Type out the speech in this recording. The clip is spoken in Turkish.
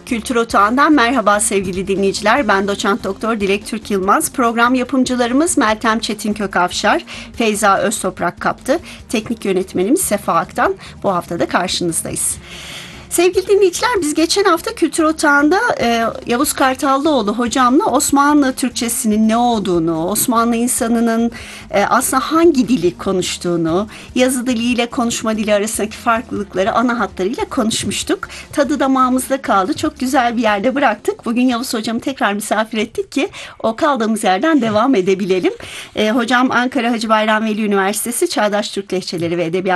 Kültür Otağı'ndan merhaba sevgili dinleyiciler. Ben Doçent Doktor Dilek Türk Yılmaz. Program yapımcılarımız Meltem Çetin Kökavşar, Feyza Öztoprak Kaptı. Teknik yönetmenimiz Sefa Aktan. Bu hafta da karşınızdayız. Sevgili dinleyiciler, biz geçen hafta Kültür Otağı'nda Yavuz Kartallıoğlu hocamla Osmanlı Türkçesinin ne olduğunu, Osmanlı insanının aslında hangi dili konuştuğunu, yazı diliyle konuşma dili arasındaki farklılıkları ana hatlarıyla konuşmuştuk. Tadı damağımızda kaldı. Çok güzel bir yerde bıraktık. Bugün Yavuz hocamı tekrar misafir ettik ki o kaldığımız yerden devam edebilelim. Hocam Ankara Hacı Bayram Veli Üniversitesi Çağdaş Türk Lehçeleri ve Edebiyatı